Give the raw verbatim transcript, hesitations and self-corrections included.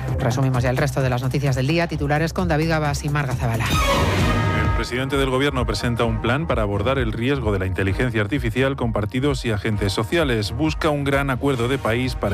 Resumimos ya el resto de las noticias del día, titulares con David Gabas y Marga Zabala. El presidente del Gobierno presenta un plan para abordar el riesgo de la inteligencia artificial con partidos y agentes sociales. Busca un gran acuerdo de país para